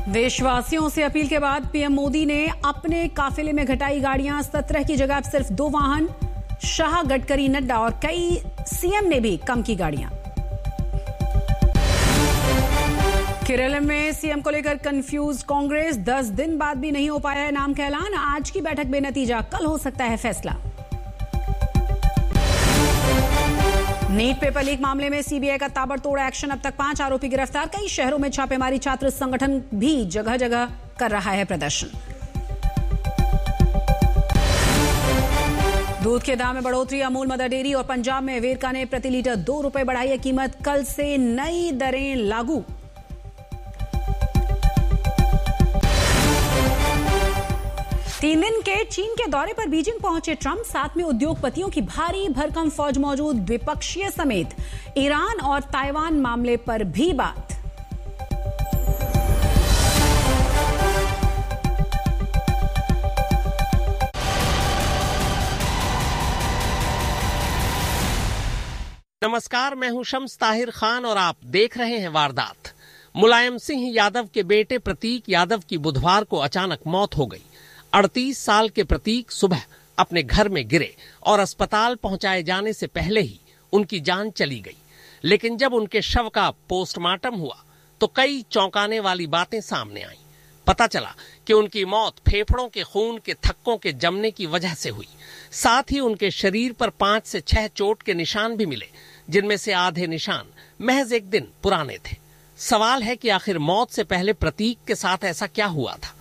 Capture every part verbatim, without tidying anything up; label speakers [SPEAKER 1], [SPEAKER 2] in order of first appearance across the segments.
[SPEAKER 1] देशवासियों से अपील के बाद पीएम मोदी ने अपने काफिले में घटाई गाड़ियां, सत्रह की जगह अब सिर्फ दो वाहन। शाह, गडकरी, नड्डा और कई सीएम ने भी कम की गाड़ियां। केरल में सीएम को लेकर कंफ्यूज कांग्रेस, दस दिन बाद भी नहीं हो पाया है नाम का ऐलान। आज की बैठक बेनतीजा, कल हो सकता है फैसला। नीट पेपर लीक मामले में सीबीआई का ताबड़तोड़ एक्शन, अब तक पांच आरोपी गिरफ्तार। कई शहरों में छापेमारी, छात्र संगठन भी जगह जगह कर रहा है प्रदर्शन। दूध के दाम में बढ़ोतरी, अमूल, मदर डेयरी और पंजाब में वेरका ने प्रति लीटर दो रुपए बढ़ाई है कीमत। कल से नई दरें लागू। तीन दिन के चीन के दौरे पर बीजिंग पहुंचे ट्रंप, साथ में उद्योगपतियों की भारी भरकम फौज मौजूद। द्विपक्षीय समेत ईरान और ताइवान मामले पर भी बात।
[SPEAKER 2] नमस्कार, मैं हूं शम्स ताहिर खान और आप देख रहे हैं वारदात। मुलायम सिंह यादव के बेटे प्रतीक यादव की बुधवार को अचानक मौत हो गई। अड़तीस साल के प्रतीक सुबह अपने घर में गिरे और अस्पताल पहुंचाए जाने से पहले ही उनकी जान चली गई। लेकिन जब उनके शव का पोस्टमार्टम हुआ तो कई चौंकाने वाली बातें सामने आईं। पता चला कि उनकी मौत फेफड़ों के खून के थक्कों के जमने की वजह से हुई। साथ ही उनके शरीर पर पांच से छह चोट के निशान भी मिले, जिनमें से आधे निशान महज एक दिन पुराने थे। सवाल है कि आखिर मौत से पहले प्रतीक के साथ ऐसा क्या हुआ था।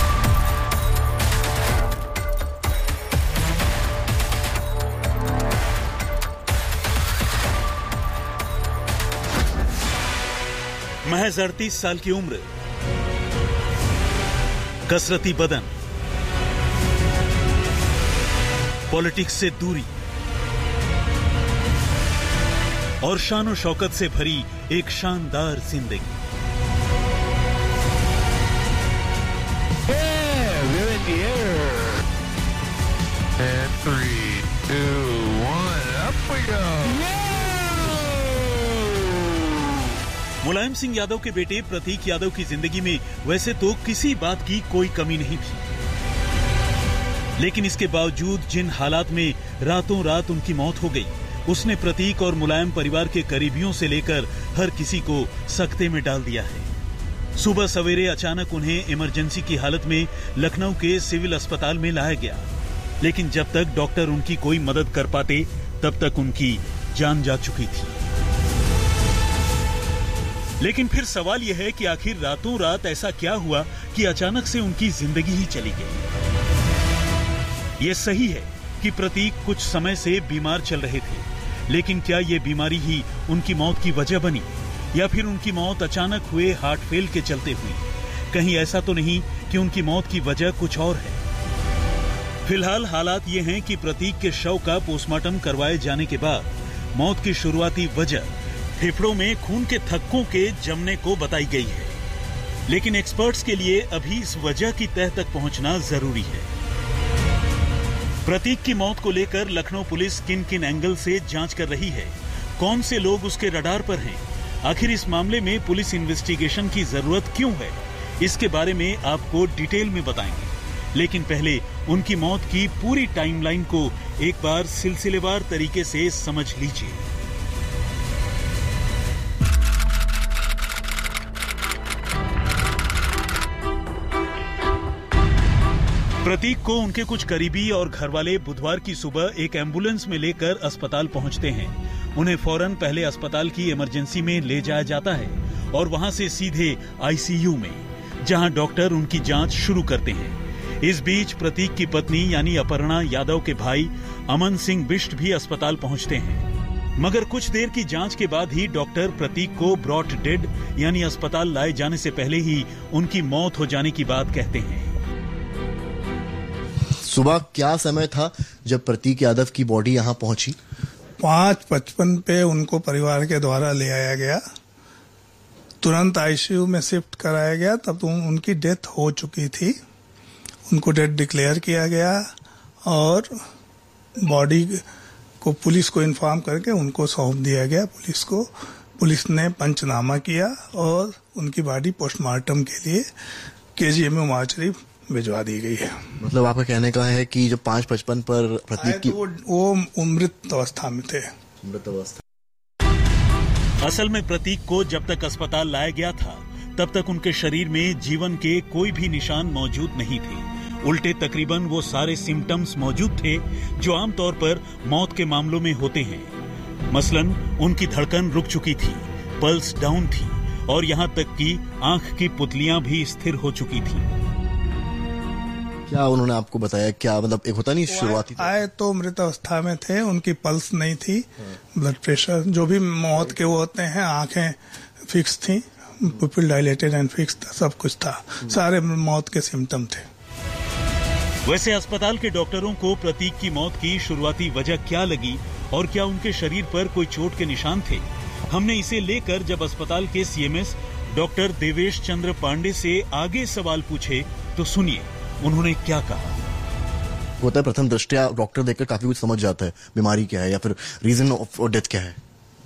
[SPEAKER 3] महज अड़तीस साल की उम्र, कसरती बदन, पॉलिटिक्स से दूरी और शान शौकत से भरी एक शानदार जिंदगी। मुलायम सिंह यादव के बेटे प्रतीक यादव की जिंदगी में वैसे तो किसी बात की कोई कमी नहीं थी, लेकिन इसके बावजूद जिन हालात में रातों रात उनकी मौत हो गई, उसने प्रतीक और मुलायम परिवार के करीबियों से लेकर हर किसी को सकते में डाल दिया है। सुबह सवेरे अचानक उन्हें इमरजेंसी की हालत में लखनऊ के सिविल अस्पताल में लाया गया, लेकिन जब तक डॉक्टर उनकी कोई मदद कर पाते तब तक उनकी जान जा चुकी थी। लेकिन फिर सवाल यह है कि आखिर रातों रात ऐसा क्या हुआ कि अचानक से उनकी जिंदगी ही चली गई। यह सही है कि प्रतीक कुछ समय से बीमार चल रहे थे, लेकिन क्या यह बीमारी ही उनकी मौत की वजह बनी या फिर उनकी मौत अचानक हुए हार्ट फेल के चलते हुई? कहीं ऐसा तो नहीं कि उनकी मौत की वजह कुछ और है। फिलहाल हालात ये हैं कि प्रतीक के शव का पोस्टमार्टम करवाए जाने के बाद मौत की शुरुआती वजह फेफड़ों में खून के थक्कों के जमने को बताई गई है, लेकिन एक्सपर्ट्स के लिए अभी इस वजह की तह तक पहुंचना जरूरी है। प्रतीक की मौत को लेकर लखनऊ पुलिस किन किन एंगल से जांच कर रही है, कौन से लोग उसके रडार पर हैं, आखिर इस मामले में पुलिस इन्वेस्टिगेशन की जरूरत क्यों है, इसके बारे में आपको डिटेल में बताएंगे। लेकिन पहले उनकी मौत की पूरी टाइमलाइन को एक बार सिलसिलेवार तरीके से समझ लीजिए। प्रतीक को उनके कुछ करीबी और घरवाले बुधवार की सुबह एक एम्बुलेंस में लेकर अस्पताल पहुंचते हैं। उन्हें फौरन पहले अस्पताल की इमरजेंसी में ले जाया जाता है और वहां से सीधे आईसीयू में, जहां डॉक्टर उनकी जांच शुरू करते हैं। इस बीच प्रतीक की पत्नी यानी अपर्णा यादव के भाई अमन सिंह बिष्ट भी अस्पताल पहुंचते हैं, मगर कुछ देर की जांच के बाद ही डॉक्टर प्रतीक को ब्रॉट डेड यानी अस्पताल लाए जाने से पहले ही उनकी मौत हो जाने की बात कहते हैं।
[SPEAKER 4] सुबह क्या समय था जब प्रतीक यादव की बॉडी यहाँ पहुंची?
[SPEAKER 5] पांच पचपन पे उनको परिवार के द्वारा ले आया गया, तुरंत आईसीयू में शिफ्ट कराया गया। तब तो उनकी डेथ हो चुकी थी, उनको डेथ डिक्लेयर किया गया और बॉडी को पुलिस को इन्फॉर्म करके उनको सौंप दिया गया पुलिस को। पुलिस ने पंचनामा किया और उनकी बॉडी पोस्टमार्टम के लिए केजीएमयू मार्चरी भिजवा दी गई है।
[SPEAKER 4] मतलब आपका कहने का है कि जब पांच पचपन पर प्रतीक की
[SPEAKER 5] तो वो, वो मृत अवस्था में थे।
[SPEAKER 4] मृत अवस्था।
[SPEAKER 3] असल में प्रतीक को जब तक अस्पताल लाया गया था तब तक उनके शरीर में जीवन के कोई भी निशान मौजूद नहीं थे। उल्टे तकरीबन वो सारे सिम्टम्स मौजूद थे जो आमतौर पर मौत के मामलों में होते हैं। मसलन उनकी धड़कन रुक चुकी थी, पल्स डाउन थी और यहाँ तक कि आंख की पुतलियां भी स्थिर हो चुकी थी।
[SPEAKER 4] क्या उन्होंने आपको बताया? क्या मतलब एक होता नहीं शुरुआती
[SPEAKER 5] आए तो मृत अवस्था में थे, उनकी पल्स नहीं थी, ब्लड प्रेशर जो भी मौत के वो होते हैं, आंखें फिक्स थी, पुपिल डायलेटेड एंड फिक्स था, सब कुछ था, सारे मौत के सिम्टम थे।
[SPEAKER 3] वैसे अस्पताल के डॉक्टरों को प्रतीक की मौत की शुरुआती वजह क्या लगी और क्या उनके शरीर पर कोई चोट के निशान थे, हमने इसे लेकर जब अस्पताल के सीएमएस डॉक्टर देवेश चंद्र पांडे से आगे सवाल पूछे तो सुनिए उन्होंने क्या कहा।
[SPEAKER 4] होता है प्रथम दृष्टया डॉक्टर देखकर काफी कुछ समझ जाता है, बीमारी क्या है या फिर रीजन ऑफ डेथ क्या है।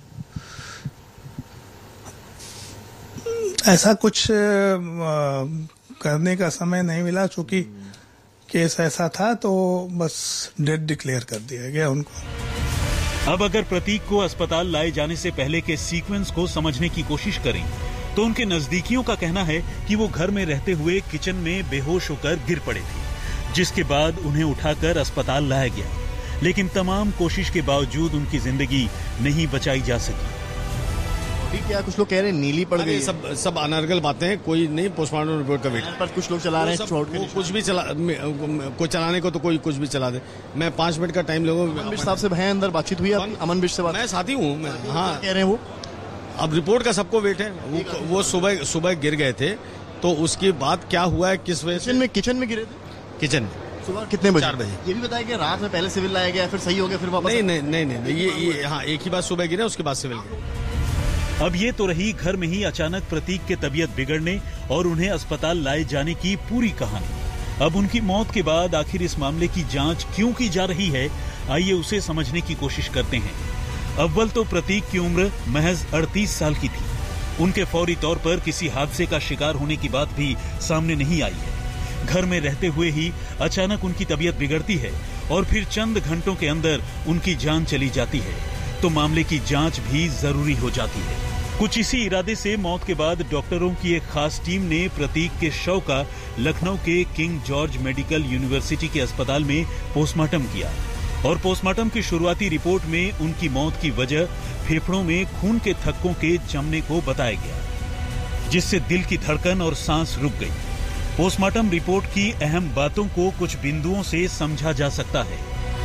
[SPEAKER 5] ऐसा कुछ करने का समय नहीं मिला, चूंकि केस ऐसा था तो बस डेथ डिक्लेयर कर दिया गया उनको।
[SPEAKER 3] अब अगर प्रतीक को अस्पताल लाए जाने से पहले के सीक्वेंस को समझने की कोशिश करें तो उनके नजदीकियों का कहना है कि वो घर में रहते हुए किचन में बेहोश होकर गिर पड़े थे, जिसके बाद उन्हें उठाकर अस्पताल लाया गया, लेकिन तमाम कोशिश के बावजूद उनकी जिंदगी नहीं बचाई जा सकी।
[SPEAKER 4] क्या कुछ लोग कह रहे हैं नीली पड़ गई?
[SPEAKER 6] सब सब अनर्गल बातें हैं, कोई नहीं पोस्टमार्टम रिपोर्ट का वेट
[SPEAKER 4] पर कुछ लोग चला रहे हैं,
[SPEAKER 6] कुछ भी चला कोई चलाने को तो कोई कुछ भी चला दे। मैं पांच मिनट का टाइम लोगों
[SPEAKER 4] साहब से है अंदर बातचीत हुई है? अमन बिश से बात?
[SPEAKER 6] मैं साथी हूँ। हाँ
[SPEAKER 4] कह रहे हैं वो
[SPEAKER 6] अब रिपोर्ट का सबको वेट है। वो, वो सुबह सुबह गिर गए थे तो उसके बाद क्या हुआ है, किस वजह से
[SPEAKER 4] किचन में किचन में गिरे थे?
[SPEAKER 6] किचन में
[SPEAKER 4] सुबह कितने बजे?
[SPEAKER 6] चार बजे।
[SPEAKER 4] ये भी बताया कि रात में पहले सिविल लाया गया फिर सही हो गया फिर वापस?
[SPEAKER 6] नहीं नहीं नहीं नहीं ये ये हाँ एक ही बार सुबह गिरे उसके बाद सिविल गिरे।
[SPEAKER 3] अब ये तो रही घर में ही अचानक प्रतीक के तबीयत बिगड़ने और उन्हें अस्पताल लाए जाने की पूरी कहानी। अब उनकी मौत के बाद आखिर इस मामले की जांच क्यों की जा रही है, आइए उसे समझने की कोशिश करते हैं। अव्वल तो प्रतीक की उम्र महज अड़तीस साल की थी। उनके फौरी तौर पर किसी हादसे का शिकार होने की बात भी सामने नहीं आई है। घर में रहते हुए ही अचानक उनकी तबीयत बिगड़ती है और फिर चंद घंटों के अंदर उनकी जान चली जाती है, तो मामले की जांच भी जरूरी हो जाती है। कुछ इसी इरादे से मौत के बाद डॉक्टरों की एक खास टीम ने प्रतीक के शव का लखनऊ के किंग जॉर्ज मेडिकल यूनिवर्सिटी के अस्पताल में पोस्टमार्टम किया और पोस्टमार्टम की शुरुआती रिपोर्ट में उनकी मौत की वजह फेफड़ों में खून के थक्कों के जमने को बताया गया, जिससे दिल की धड़कन और सांस रुक गई। पोस्टमार्टम रिपोर्ट की अहम बातों को कुछ बिंदुओं से समझा जा सकता है।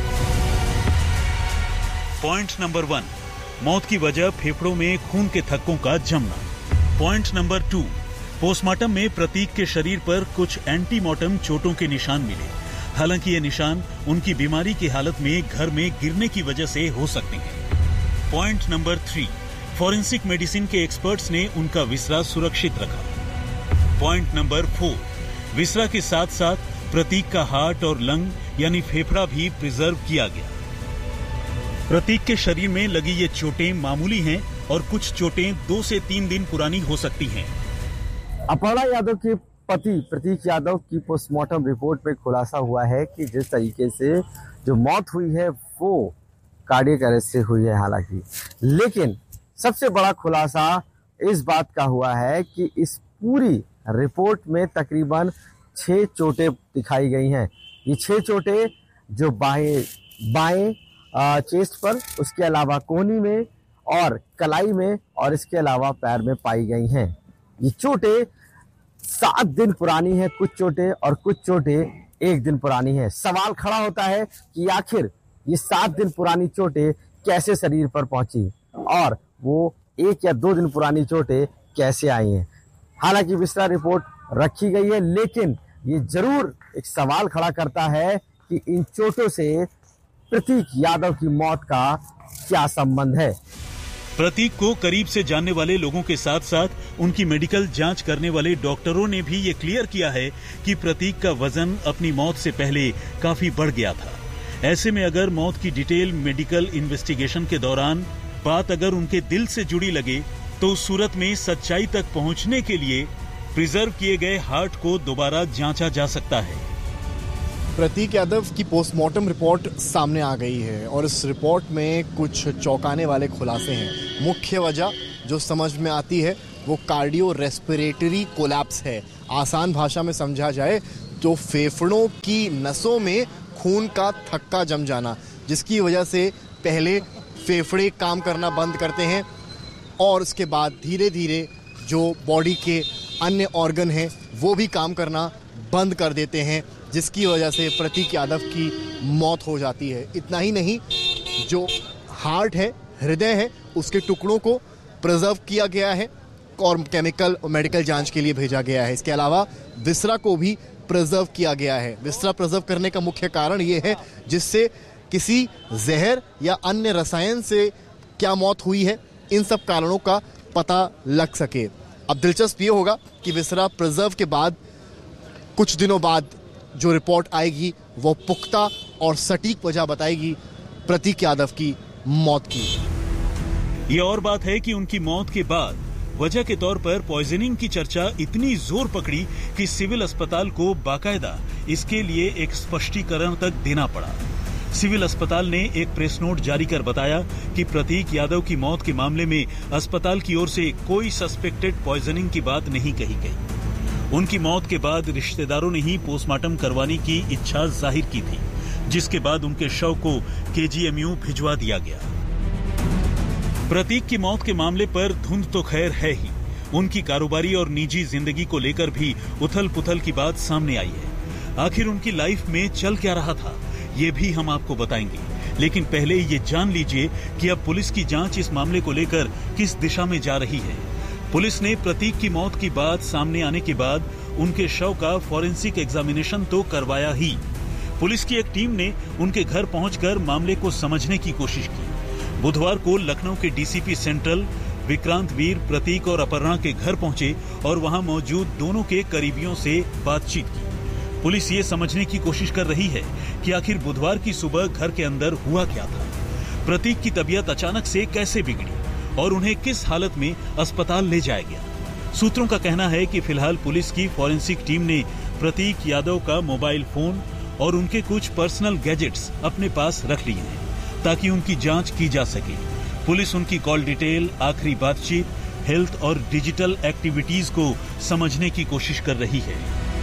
[SPEAKER 3] पॉइंट नंबर वन, मौत की वजह फेफड़ों में खून के थक्कों का जमना। पॉइंट नंबर टू, पोस्टमार्टम में प्रतीक के शरीर पर कुछ एंटीमॉर्टम चोटों के निशान मिले। हालांकि ये निशान उनकी बीमारी की हालत में घर में गिरने की वजह से हो सकते हैं। Point number three, forensic medicine के एक्सपर्ट्स ने उनका विसरा सुरक्षित रखा। पॉइंट नंबर फोर, विसरा के साथ साथ प्रतीक का हार्ट और लंग यानी फेफड़ा भी प्रिजर्व किया गया। प्रतीक के शरीर में लगी ये चोटें मामूली हैं और कुछ चोटें दो से तीन दिन पुरानी हो सकती हैं।
[SPEAKER 7] अपर्णा यादव के पति प्रतीक यादव की पोस्टमार्टम रिपोर्ट में खुलासा हुआ है कि जिस तरीके से जो मौत हुई है वो कार्डियक अरेस्ट से हुई है। हालांकि लेकिन सबसे बड़ा खुलासा इस बात का हुआ है कि इस पूरी रिपोर्ट में तकरीबन छह चोटें दिखाई गई हैं। ये छह चोटें जो बाएं बाएं चेस्ट पर, उसके अलावा कोहनी में और कलाई में और इसके अलावा पैर में पाई गई हैं। ये चोटें सात दिन पुरानी है कुछ चोटें और कुछ चोटें एक दिन पुरानी है। सवाल खड़ा होता है कि आखिर ये सात दिन पुरानी चोटें कैसे शरीर पर पहुंची और वो एक या दो दिन पुरानी चोटें कैसे आई हैं। हालांकि विसरा रिपोर्ट रखी गई है, लेकिन ये जरूर एक सवाल खड़ा करता है कि इन चोटों से प्रतीक यादव की मौत का क्या संबंध है।
[SPEAKER 3] प्रतीक को करीब से जानने वाले लोगों के साथ साथ उनकी मेडिकल जांच करने वाले डॉक्टरों ने भी ये क्लियर किया है कि प्रतीक का वजन अपनी मौत से पहले काफी बढ़ गया था। ऐसे में अगर मौत की डिटेल मेडिकल इन्वेस्टिगेशन के दौरान बात अगर उनके दिल से जुड़ी लगे तो उस सूरत में सच्चाई तक पहुंचने के लिए प्रिजर्व किए गए हार्ट को दोबारा जांचा जा सकता है।
[SPEAKER 4] प्रतीक यादव की पोस्टमार्टम रिपोर्ट सामने आ गई है और इस रिपोर्ट में कुछ चौंकाने वाले खुलासे हैं। मुख्य वजह जो समझ में आती है वो कार्डियो रेस्पिरेटरी कोलैप्स है। आसान भाषा में समझा जाए तो फेफड़ों की नसों में खून का थक्का जम जाना, जिसकी वजह से पहले फेफड़े काम करना बंद करते हैं और उसके बाद धीरे धीरे जो बॉडी के अन्य ऑर्गन हैं वो भी काम करना बंद कर देते हैं, जिसकी वजह से प्रतीक यादव की मौत हो जाती है। इतना ही नहीं, जो हार्ट है, हृदय है, उसके टुकड़ों को प्रिजर्व किया गया है और केमिकल और मेडिकल जांच के लिए भेजा गया है। इसके अलावा विसरा को भी प्रिजर्व किया गया है। विसरा प्रिजर्व करने का मुख्य कारण ये है जिससे किसी जहर या अन्य रसायन से क्या मौत हुई है, इन सब कारणों का पता लग सके। अब दिलचस्प ये होगा कि विसरा प्रिजर्व के बाद कुछ दिनों बाद जो रिपोर्ट आएगी वो पुख्ता और सटीक वजह बताएगी प्रतीक यादव की मौत की।
[SPEAKER 3] ये और बात है कि उनकी मौत के बाद वजह के तौर पर पॉइजनिंग की चर्चा इतनी जोर पकड़ी कि सिविल अस्पताल को बाकायदा इसके लिए एक स्पष्टीकरण तक देना पड़ा। सिविल अस्पताल ने एक प्रेस नोट जारी कर बताया कि प्रतीक यादव की मौत के मामले में अस्पताल की ओर से कोई सस्पेक्टेड पॉइजनिंग की बात नहीं कही गई। उनकी मौत के बाद रिश्तेदारों ने ही पोस्टमार्टम करवाने की इच्छा जाहिर की थी, जिसके बाद उनके शव को केजीएमयू भिजवा दिया गया। प्रतीक की मौत के मामले पर धुंध तो खैर है ही, उनकी कारोबारी और निजी जिंदगी को लेकर भी उथल पुथल की बात सामने आई है। आखिर उनकी लाइफ में चल क्या रहा था, ये भी हम आपको बताएंगे, लेकिन पहले ये जान लीजिए कि अब पुलिस की जांच इस मामले को लेकर किस दिशा में जा रही है। पुलिस ने प्रतीक की मौत की बात सामने आने के बाद उनके शव का फॉरेंसिक एग्जामिनेशन तो करवाया ही। पुलिस की एक टीम ने उनके घर पहुंचकर मामले को समझने की कोशिश की। बुधवार को लखनऊ के डीसीपी सेंट्रल विक्रांत वीर प्रतीक और अपर्णा के घर पहुंचे और वहां मौजूद दोनों के करीबियों से बातचीत की। पुलिस ये समझने की कोशिश कर रही है कि आखिर बुधवार की सुबह घर के अंदर हुआ क्या था, प्रतीक की तबीयत अचानक से कैसे बिगड़ी और उन्हें किस हालत में अस्पताल ले जाया गया। सूत्रों का कहना है कि फिलहाल पुलिस की फॉरेंसिक टीम ने प्रतीक यादव का मोबाइल फोन और उनके कुछ पर्सनल गैजेट्स अपने पास रख लिए हैं ताकि उनकी जांच की जा सके। पुलिस उनकी कॉल डिटेल, आखिरी बातचीत, हेल्थ और डिजिटल एक्टिविटीज को समझने की कोशिश कर रही है।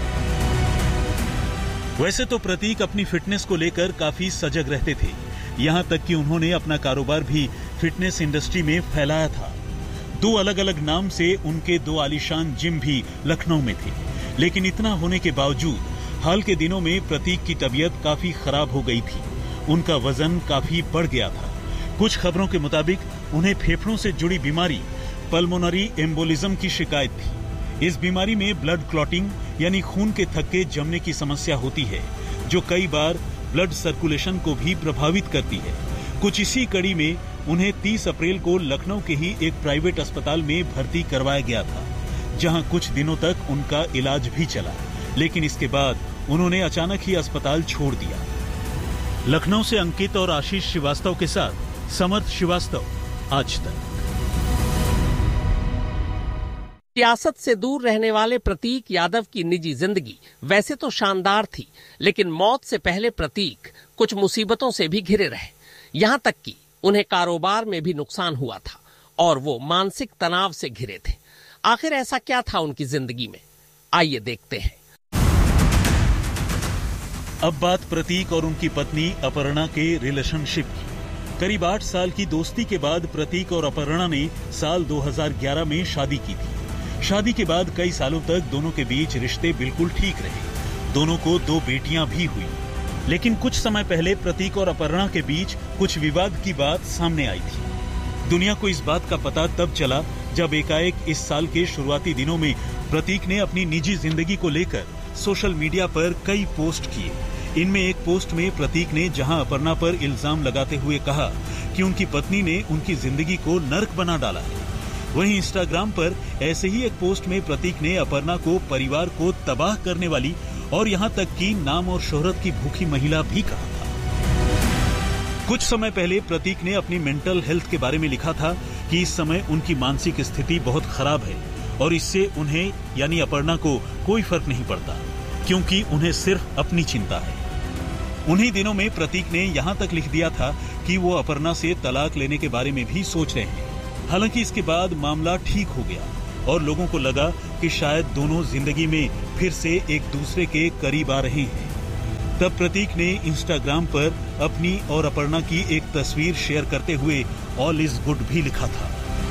[SPEAKER 3] वैसे तो प्रतीक अपनी फिटनेस को लेकर काफी सजग रहते थे, यहाँ तक कि उन्होंने अपना कारोबार भी फिटनेस इंडस्ट्री में फैलाया था। दो अलग अलग नाम से उनके दो आलीशान जिम भी लखनऊ में थे। लेकिन इतना होने के बावजूद हाल के दिनों में प्रतीक की तबीयत काफी खराब हो गई थी। उनका वजन काफी बढ़ गया था। कुछ खबरों के मुताबिक उन्हें फेफड़ों से जुड़ी बीमारी पल्मोनरी एम्बोलिज्म की शिकायत थी। इस बीमारी में ब्लड क्लॉटिंग यानी खून के थक्के जमने की समस्या होती है, जो कई बार ब्लड सर्कुलेशन को भी प्रभावित करती है। कुछ इसी कड़ी में उन्हें तीस अप्रैल को लखनऊ के ही एक प्राइवेट अस्पताल में भर्ती करवाया गया था, जहां कुछ दिनों तक उनका इलाज भी चला। लेकिन इसके बाद उन्होंने अचानक ही अस्पताल छोड़ दिया। लखनऊ से अंकित और आशीष श्रीवास्तव के साथ समर्थ श्रीवास्तव, आज तक।
[SPEAKER 2] सियासत से दूर रहने वाले प्रतीक यादव की निजी जिंदगी वैसे तो शानदार थी, लेकिन मौत से पहले प्रतीक कुछ मुसीबतों से भी घिरे रहे। यहां तक कि उन्हें कारोबार में भी नुकसान हुआ था और वो मानसिक तनाव से घिरे थे। आखिर ऐसा क्या था उनकी जिंदगी में, आइए देखते हैं।
[SPEAKER 3] अब बात प्रतीक और उनकी पत्नी अपर्णा के रिलेशनशिप की। करीब आठ साल की दोस्ती के बाद प्रतीक और अपर्णा ने साल दो हज़ार ग्यारह में शादी की थी। शादी के बाद कई सालों तक दोनों के बीच रिश्ते बिल्कुल ठीक रहे। दोनों को दो बेटियां भी हुई। लेकिन कुछ समय पहले प्रतीक और अपर्णा के बीच कुछ विवाद की बात सामने आई थी। दुनिया को इस बात का पता तब चला जब एकाएक इस साल के शुरुआती दिनों में प्रतीक ने अपनी निजी जिंदगी को लेकर सोशल मीडिया पर कई पोस्ट किए। इनमें एक पोस्ट में प्रतीक ने जहां अपर्णा पर इल्जाम लगाते हुए कहा कि उनकी पत्नी ने उनकी जिंदगी को नर्क बना डाला है, वहीं इंस्टाग्राम पर ऐसे ही एक पोस्ट में प्रतीक ने अपर्णा को परिवार को तबाह करने वाली और यहां तक कि नाम और शोहरत की भूखी महिला भी कहा था। कुछ समय पहले प्रतीक ने अपनी मेंटल हेल्थ के बारे में लिखा था कि इस समय उनकी मानसिक स्थिति बहुत खराब है और इससे उन्हें यानी अपर्णा को कोई फर्क नहीं पड़ता, क्योंकि उन्हें सिर्फ अपनी चिंता है। उन्हीं दिनों में प्रतीक ने यहाँ तक लिख दिया था कि वो अपर्णा से तलाक लेने के बारे में भी सोच रहे हैं। हालांकि इसके बाद मामला ठीक हो गया और लोगों को लगा कि शायद दोनों जिंदगी में फिर से एक दूसरे के करीब आ रहे हैं। तब प्रतीक ने इंस्टाग्राम पर अपनी और अपर्णा की एक तस्वीर शेयर करते हुए ऑल इज गुड भी लिखा था।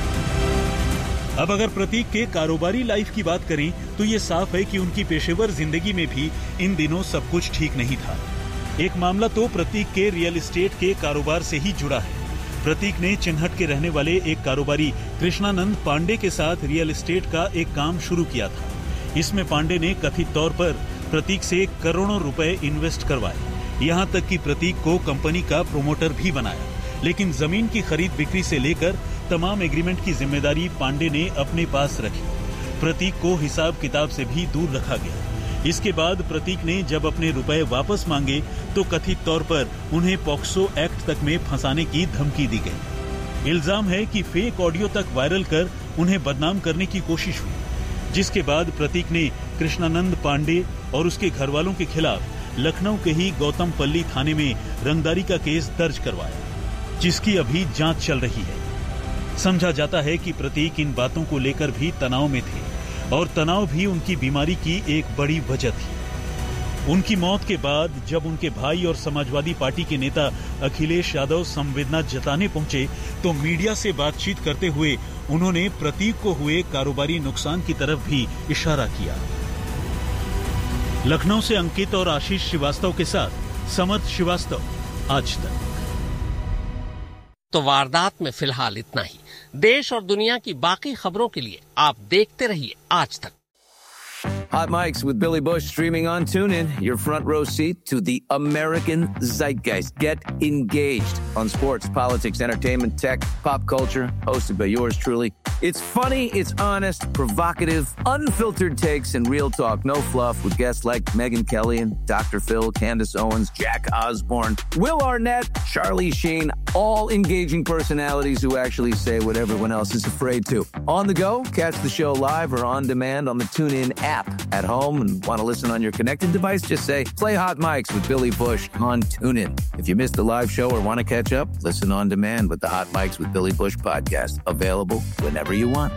[SPEAKER 3] अब अगर प्रतीक के कारोबारी लाइफ की बात करें तो ये साफ है कि उनकी पेशेवर जिंदगी में भी इन दिनों सब कुछ ठीक नहीं था। एक मामला तो प्रतीक के रियल एस्टेट के कारोबार से ही जुड़ा है। प्रतीक ने चिन्हट के रहने वाले एक कारोबारी कृष्णानंद पांडे के साथ रियल एस्टेट का एक काम शुरू किया था। इसमें पांडे ने कथित तौर पर प्रतीक से करोड़ों रुपए इन्वेस्ट करवाए, यहाँ तक कि प्रतीक को कंपनी का प्रोमोटर भी बनाया। लेकिन जमीन की खरीद बिक्री से लेकर तमाम एग्रीमेंट की जिम्मेदारी पांडे ने अपने पास रखी। प्रतीक को हिसाब किताब से भी दूर रखा गया। इसके बाद प्रतीक ने जब अपने रुपए वापस मांगे तो कथित तौर पर उन्हें पॉक्सो एक्ट तक में फंसाने की धमकी दी गई। इल्जाम है कि फेक ऑडियो तक वायरल कर उन्हें बदनाम करने की कोशिश हुई, जिसके बाद प्रतीक ने कृष्णानंद पांडे और उसके घरवालों के खिलाफ लखनऊ के ही गौतम पल्ली थाने में रंगदारी का केस दर्ज करवाया, जिसकी अभी जांच चल रही है। समझा जाता है कि प्रतीक इन बातों को लेकर भी तनाव में थे और तनाव भी उनकी बीमारी की एक बड़ी वजह थी। उनकी मौत के बाद जब उनके भाई और समाजवादी पार्टी के नेता अखिलेश यादव संवेदना जताने पहुंचे तो मीडिया से बातचीत करते हुए उन्होंने प्रतीक को हुए कारोबारी नुकसान की तरफ भी इशारा किया। लखनऊ से अंकित और आशीष श्रीवास्तव के साथ समर्थ श्रीवास्तव, आज तक।
[SPEAKER 2] तो वारदात में फिलहाल इतना ही। देश और दुनिया की बाकी खबरों के लिए आप देखते रहिए आज तक।
[SPEAKER 8] Hot Mics with Billy Bush streaming on TuneIn, your front row seat to the American zeitgeist. Get engaged on sports, politics, entertainment, tech, pop culture, hosted by yours truly. It's funny, it's honest, provocative, unfiltered takes and real talk. No fluff with guests like Megyn Kelly and Doctor Phil, Candace Owens, Jack Osborne, Will Arnett, Charlie Sheen, all engaging personalities who actually say what everyone else is afraid to. On the go, catch the show live or on demand on the TuneIn app. At home and want to listen on your connected device, just say, play Hot Mics with Billy Bush on TuneIn. If you missed the live show or want to catch up, listen on demand with the Hot Mics with Billy Bush podcast. Available whenever you want.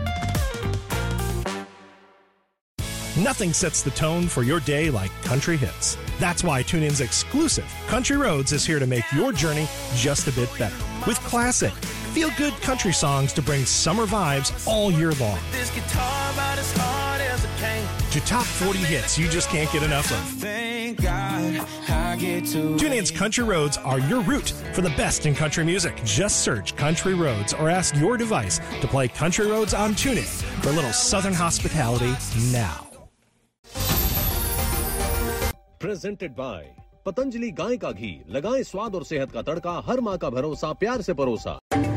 [SPEAKER 9] Nothing sets the tone for your day like country hits. That's why TuneIn's exclusive Country Roads is here to make your journey just a bit better. With classic, feel-good country songs to bring summer vibes all year long. This guitar about as hard as it can. To top forty hits you just can't get enough of. Thank God I get to TuneIn's Country Roads are your route for the best in country music. Just search Country Roads or ask your device to play Country Roads on TuneIn for a little southern hospitality now.
[SPEAKER 10] Presented by Patanjali गाय का घी, लगाएं स्वाद और सेहत का तड़का, हर माँ का भरोसा, प्यार से परोसा।